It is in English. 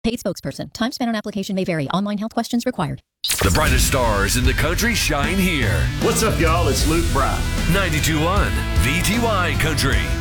Paid spokesperson. Time spent on application may vary. Online health questions required. The brightest stars in the country shine here. What's up, y'all? It's Luke Bryan. 92.1 VTY Country.